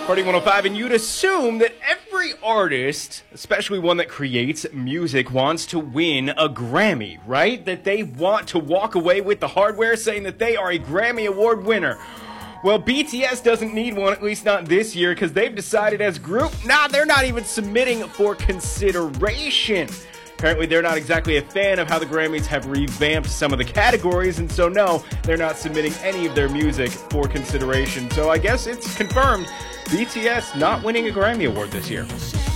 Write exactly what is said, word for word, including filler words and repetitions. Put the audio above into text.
Party one oh five, and you'd assume that every artist, especially one that creates music, wants to win a Grammy, right? That they want to walk away with the hardware saying that they are a Grammy Award winner. Well, B T S doesn't need one, at least not this year, because they've decided as a group, nah, they're not even submitting for consideration. Apparently, they're not exactly a fan of how the Grammys have revamped some of the categories, and so no, they're not submitting any of their music for consideration. So I guess it's confirmed, B T S not winning a Grammy Award this year.